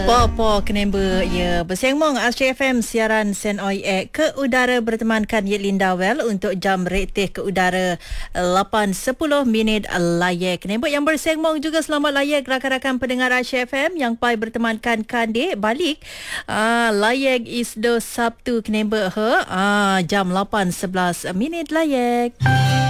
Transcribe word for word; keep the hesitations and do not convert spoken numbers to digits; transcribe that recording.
Po-po kenemba ya bersengmong Astro F M siaran Sen Oi Ek ke udara bertemankan Yet Linda Well untuk jam retih ke udara lapan sepuluh minit layak kenemba yang bersengmong juga selamat layak rakan-rakan pendengar Astro F M yang pai bertemankan Kandik balik uh, layak isdo Sabtu kenemba he uh, jam lapan sebelas minit layak.